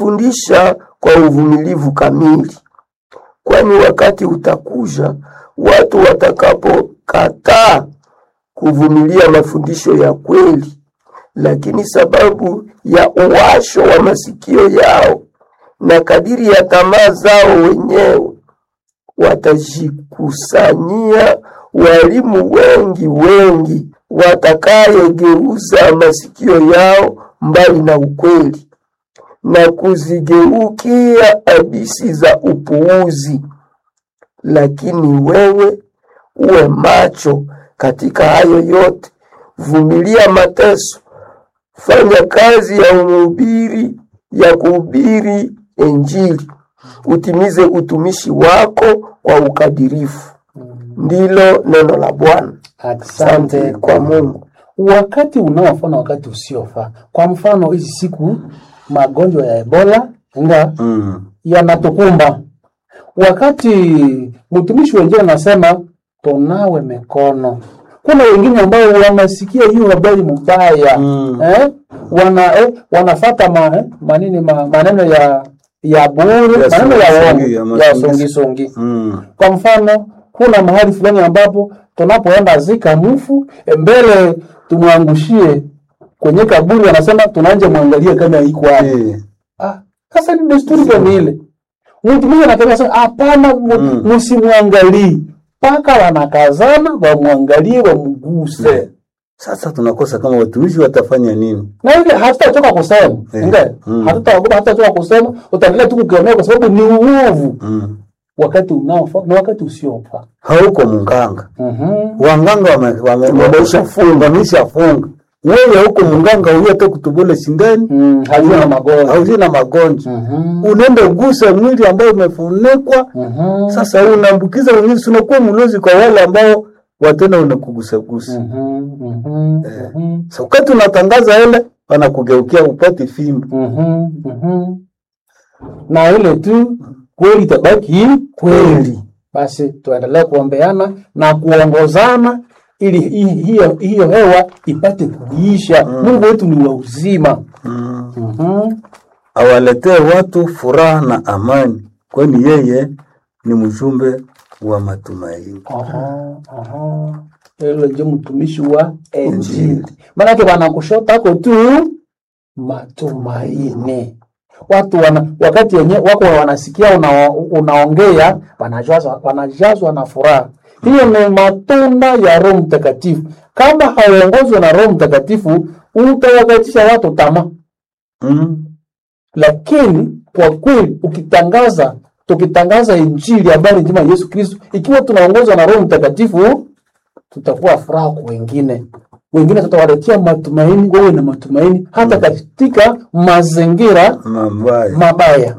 kufundisha kwa uvumilivu kamili. Kwani wakati utakuja watu watakapokataa kuvumilia mafundisho ya kweli, lakini sababu ya uwasho wa masikio yao na kadiri ya tamaa zao wenyewe watajikusanyia walimu wengi watakayegeuza masikio yao mbali na ukweli na kuzigeukia hadithi za upuuzi. Lakini wewe uwe macho katika hayo yote, vumilia mateso, fanya kazi ya kuhubiri Injili, utimize utumishi wako kwa ukadirifu. Ndilo neno la Bwana. Asante kwa Mungu. Wakati unaofaa na wakati usiofaa. Kwa mfano hizi siku magonjwa ya Ebola yanatukumba. Wakati mtumishi wengine anasema tunawe mikono, kuna wengine ambao wanasikia hiyo habari mbaya, wanafuata maneno ya bure, maneno ya uongo, ya songi. Kwa mfano kuna mahali fulani ambapo tunapoenda zika mfu, mbele tumwangushie kwenye kaburi, wanasema tunaanza muangalie kama iko wapi. Sasa ni desturi gani ile? Mtu mmoja anataka hapana, msimwangalie, paka wanakazana wamwangalie, wamguse. Sasa tunakosa kama watumishi watafanya nini? Na ile hatutachoka kusema. Hatutachoka kusema, utaendelea tu kukemea kwa sababu ni uovu. Wakati unaofaa na wakati usiofaa. Hauko munganga. Wanganga wameshafunga. Wewe huko munganga unataka kutubule sindani, hazina magonjwa. Unaenda kugusa mwili ambao umefunikwa. Sasa unaambukiza wengine, unakuwa mlozi kwa wale ambao watena unakugusa. So wakati unatangaza ile wanakugeukia upate fimbo. Na ile tu kweli tabaki kweli. Basi tuendelee kuombeana na kuongozana ili hiyo hewa ipate kuisha. Mungu wetu ni wa uzima. Awaletee watu furaha na amani, kwani yeye ni mjumbe wa matumaini. Ile ndio mtumishi wa Injili. Maana yake wanakushota kwa tu matumaini. Watu wakati wenyewe wako wanasikia unaongea, wanajazwa na furaha. Hiyo ni matunda ya Roho Mtakatifu. Kama hauongozwe na Roho Mtakatifu, utawakatisha watu tamaa. Lakini kwa kweli tukitangaza Injili, habari njema ya Yesu Kristo, ikiwa tunaongozwa na Roho Mtakatifu, tutakuwa furaha kwa wengine. Wengine tutawaletea matumaini, wewe na matumaini hata katika mazingira mabaya.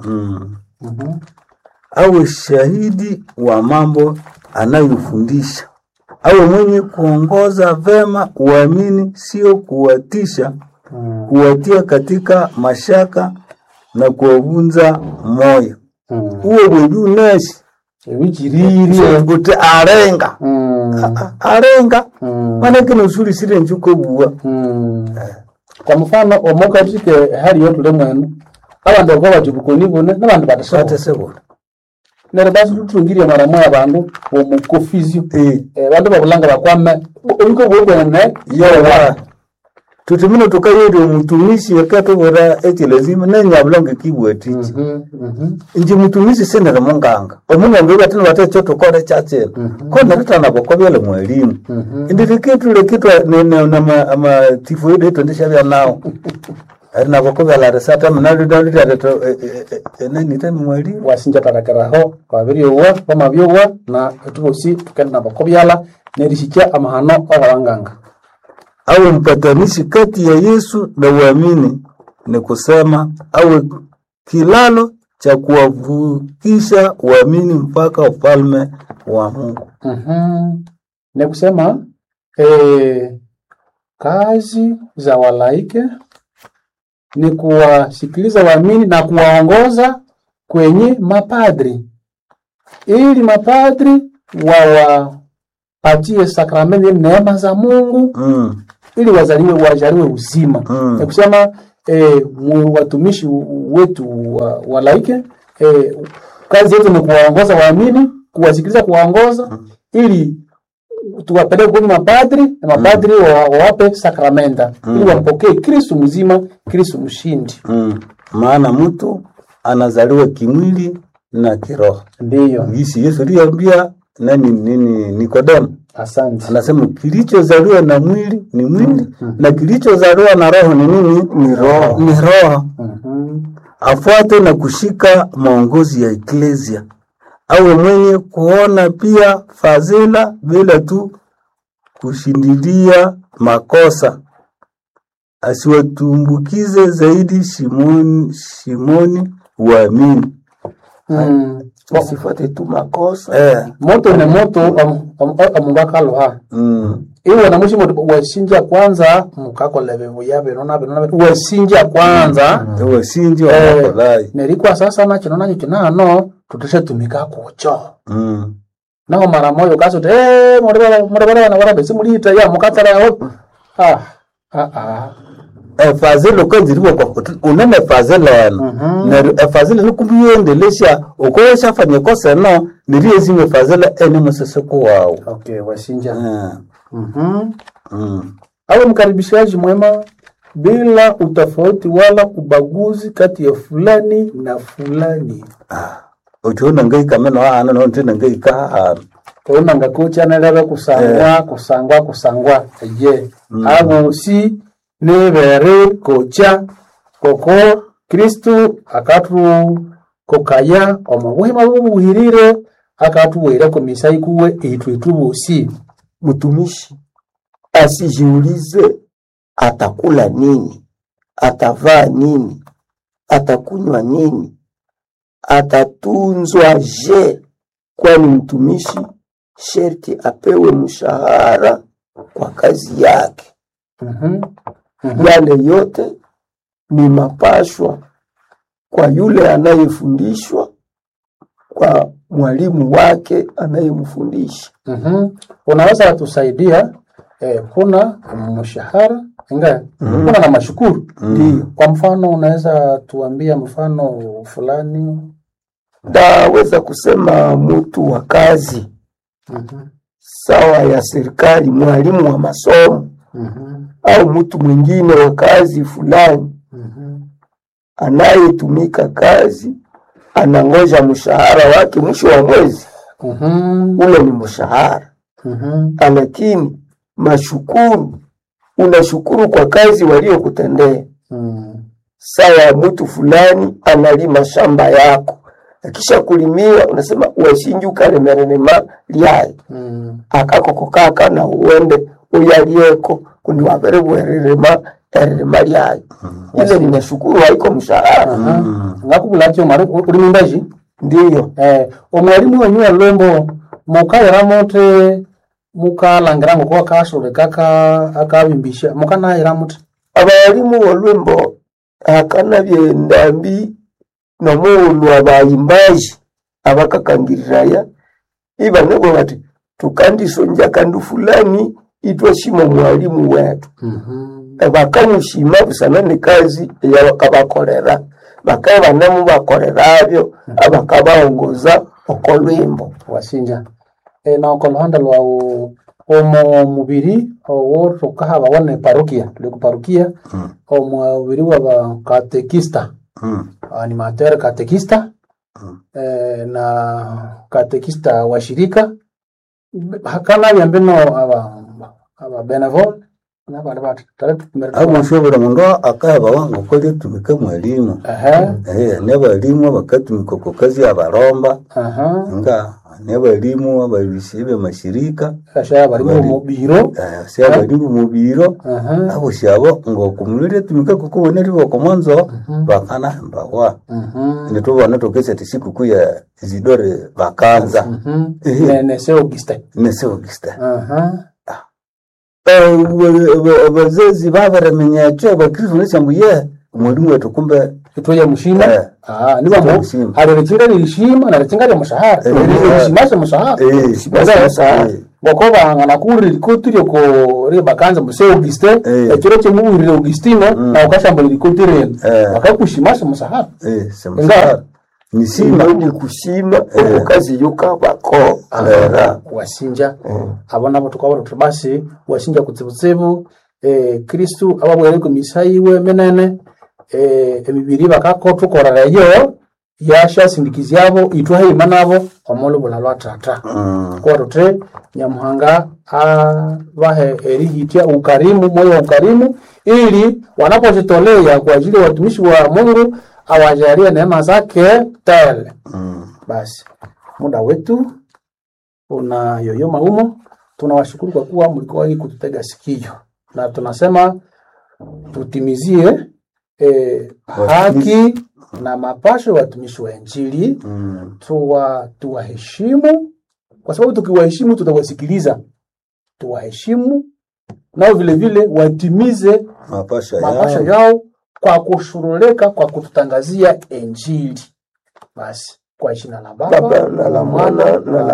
Awe shahidi wa mambo anayofundisha. Awe mwenye kuongoza vema uamini, sio kuwatisha, kuwatia katika mashaka na kuwavunja moyo. Uwe wejuneshi, wijiriri, gute arenga. Arenga, manake nusuri sire njuko buwa. Kwa mfano, omoka tike hali yotu lemwenu, abantu bakwa bajubukoni bone, n'abantu badasebona. Nere basi tutungiriye maramoya abantu omukofizio. Bantu babulanga bakwame, uko bwene yowa. Tutumino tukayeri umutumishi yakato bora eti lazima nanyabulanga kibwetiki. Inji mutumishi senda na munganga. Omunganga batino batachoto kore chache. Kona rutana bokobyele mwalimu. Indikitu lekitwa na ama tifoide eto ndishabya nao. Arina bokobyala resata mnali dali dato nani tani mwalimu wasinja tarakaraho kwabiri uwa bamabyowa na tubosi tukana bokobyala nerishikia amahano abanganga. Awe mpatanishi kati ya Yesu na waamini, ni kusema awe kilalo cha kuwavukisha waamini mpaka ufalme wa Mungu. Ni kusema kazi za walaike ni kuwasikiliza waamini na kuwaongoza kwenye mapadri, ili mapadri wapatie sakramenti neema za Mungu, ili wajaliwe uzima. Ni kusema watumishi wetu wa laike, kazi yetu ni kuwaongoza waamini, kuwasikiliza, kuwaongoza ili tuwapeleke kwa mapadri na mapadri wawape sakramenta ili wampokee Kristo mzima, Kristo mshindi. Maana mtu anazaliwa kimwili na kiroho. Ndiyo. Gisi Yesu aliambia Nikodemo. Asante. Anasema kilichozaliwa na mwili ni mwili na kilichozaliwa na roho ni nini? Ni roho. Ni roho. Afuate na kushika maongozi ya eklesia. Awe mwenye kuona pia fadhila bila tu kushindilia makosa. Asiwatumbukize zaidi shimoni uamini. Asifuate tu makosa. Moto ni moto amungaka loha. Iwe na mwishi wasinja kwanza mukako levevu yabe nona wasinja kwanza wasinja wakolai nerikwa sasa na chino nanyo kinano tuteshe tumika kucho nao mara moyo kaso murabara na warabe simulita ya mukatara fazelo kanziriwa kwa unene fazelo na fazelo nukumbiendelesha ukosha fanya kosa no niriezime fazelo ene museseko wao. Okay, wasinja. Awe mkaribishaji mwema bila utofauti wala ubaguzi kati ya fulani na fulani. Ukiona ngai kameno ana no tena ngai ka Tuna ngakucha na lebe kusangwa je abo si nebere kocha koko Kristo akatu kokaya omuhima bubuhirire akatu wera komisai kuwe itwetubusi. Mtumishi asijiulize atakula nini, atavaa nini, atakunywa nini, atatunzwa je, kwani mtumishi sherti apewe mshahara kwa kazi yake. Yale yote ni mapashwa kwa yule anayefundishwa, kwa mwalimu wake anayemfundisha. Unaweza tusaidia kuna mshahara kuna na mashukuru. Ndio. Kwa mfano unaweza tuambia mfano fulani? Daweza kusema mtu wa kazi sawa ya serikali, mwalimu wa masomo au mtu mwingine wa kazi fulani anayetumika kazi anangoja mshahara wake mwisho wa mwezi. Ule ni mshahara. Lakini mashukuru, unashukuru kwa kazi waliokutendea. Sawa mtu fulani analima shamba yako, akisha kulimia unasema washinjuka lemerenema liai akako kaka na uende uyalieko kundi wabere bwererema ererema liai. Ile ni mashukuru, haiko mshahara. Ngakubulacho mari ulimimbaji. Ndiyo. Omwalimu wenyu alombo mukayira mote mukalangira ngo kasore kaka akabimbisha mukanayira mote. Abalimu olwembo akana byendambi no mulu abayimbaji abakakangiraya iba nebo bati tukandisonja kandu fulani itwashimo mwalimu wetu. Bakamushima busana ni kazi yabakabakorera, bakaba namu bakorerabyo abakabaongoza okolwimbo wasinja na okolohanda lwa omo mubiri owo tukahaba wane parokia tuli ku parokia omo mubiri wa katekista animateur katekista na katekista wa shirika hakana byambeno aba benevol na bale batu abo shobora mundo akaba wangu kole tumika mwalimu n'abalimu abakatumika ku kazi abaromba nga n'abalimu ababisibe mashirika balimu mu biro balimu mu biro abo shabo ngo kumulire tumika kukubona ribo komonzo bakana mbawa nitubona tokese tisiku kuya zidore bakanza nese Auguste abazazi babaramenyacho abakristo n'ishambuye umwalimu wetu kumbe itoya mushima ni bambo hari rechinga lishima na rechinga ya mushahara rishimasha mushahara bako bangana kuri rikotiri ko reba kanza muse Augustin ekiro cyo muri Augustino na ukashamba rikotiri bakakushimasha mushahara semusahara nisima ni kushima okazi yuka bako wasinja abona abo tukabona tubasi wasinja kutsibutsibu Kristu ababwere ko misayiwe menene emibiri bakako tukorarayo yasha sindikizi yabo itwahe imanabo omolo bulalwa tata kwa rote Nyamuhanga bahe erihitia ukarimu moyo ukarimu ili wanapojitolea kwa ajili ya watumishi wa Mungu awajalie neema zake tele. Basi muda wetu una yoyoma humo, tunawashukuru kwa kuwa mlikuwa hii kututega sikio na tunasema tutimizie haki na mapasho watumishi wa Injili tuwaheshimu kwa sababu tukiwaheshimu tutawasikiliza, tuwaheshimu nao vile vile watimize mapasho yao kwa kushuruleka kwa kututangazia Injili. Basi kwa jina la Baba na la Mwana na